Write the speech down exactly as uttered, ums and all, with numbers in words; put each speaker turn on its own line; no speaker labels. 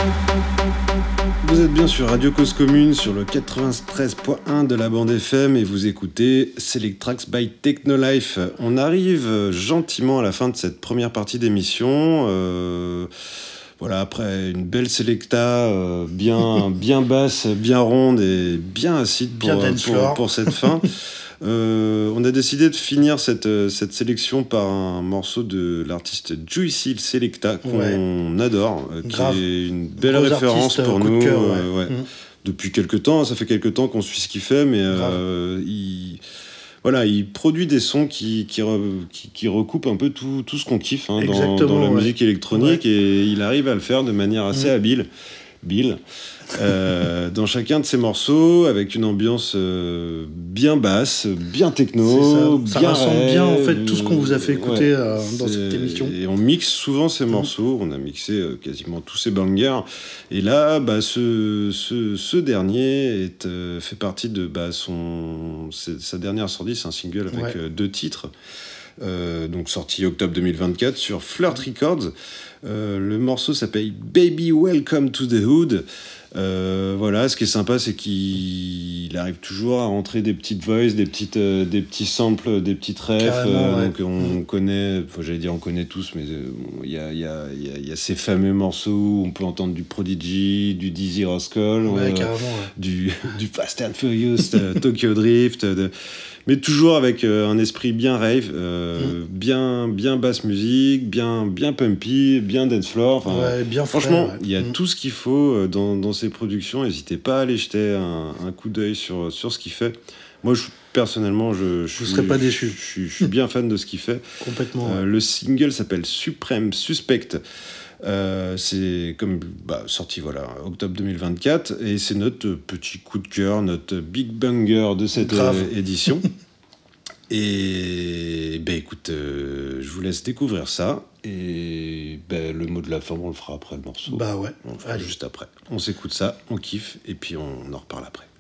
Vous êtes bien sur Radio Cause Commune, sur le quatre-vingt-treize point un de la bande F M et vous écoutez Select Tracks by Technolife. On arrive gentiment à la fin de cette première partie d'émission. Euh, voilà, après une belle selecta euh, bien, bien basse, bien ronde et bien acide pour,
bien
pour, pour cette fin. Euh, on a décidé de finir cette, cette sélection par un morceau de l'artiste Juicy Selecta qu'on ouais. adore, euh, qui est une belle Gros référence pour nous. Cœur, ouais. Euh, ouais. Mmh. Depuis quelques temps, ça fait quelques temps qu'on suit ce qu'il fait, mais euh, il, voilà, il produit des sons qui, qui, re, qui, qui recoupent un peu tout, tout ce qu'on kiffe hein, dans, dans la ouais. musique électronique ouais. et il arrive à le faire de manière assez mmh. habile. Bill, euh, dans chacun de ses morceaux, avec une ambiance euh, bien basse, bien techno,
ça, ça
bien
rassemble
rêve,
bien en fait tout ce qu'on vous a fait écouter ouais, euh, dans cette émission.
Et on mixe souvent ces mmh. morceaux, on a mixé euh, quasiment tous ces bangers. Et là, bah, ce, ce, ce dernier est, euh, fait partie de bah, son, sa dernière sortie, c'est un single avec ouais. euh, deux titres. Euh, donc sorti octobre deux mille vingt-quatre sur Flirt Records. Euh, le morceau s'appelle Baby Welcome to the Hood. Euh, voilà, ce qui est sympa, c'est qu'il arrive toujours à rentrer des petites voices, des petites, euh, des petits samples, des petites refs. Euh, ouais. Donc on connaît, enfin, j'allais dire on connaît tous, mais il euh, y, a, y, a, y, a, y a ces fameux morceaux où on peut entendre du Prodigy, du Dizzy Rascal,
ouais,
euh,
ouais.
du, du Fast and Furious, Tokyo Drift. De, mais toujours avec euh, un esprit bien rave, euh, mmh. bien, bien basse musique, bien, bien pumpy, bien dance floor.
Ouais, bien
franchement,
frais,
il ouais. y a mmh. tout ce qu'il faut dans, dans ces productions. N'hésitez pas à aller jeter un, un coup d'œil sur, sur ce qu'il fait. Moi, je, personnellement, je, je
ne serais pas déçu.
Je, je, je suis bien fan de ce qu'il fait.
Complètement.
Euh,
ouais.
Le single s'appelle Supreme Suspect. Euh, c'est comme bah, sorti voilà octobre deux mille vingt-quatre et c'est notre petit coup de cœur, notre big banger de cette euh, édition. Et ben écoute, euh, je vous laisse découvrir ça et ben, le mot de la fin on le fera après le morceau.
Bah ouais.
On le fera juste après. On s'écoute ça, on kiffe et puis on en reparle après.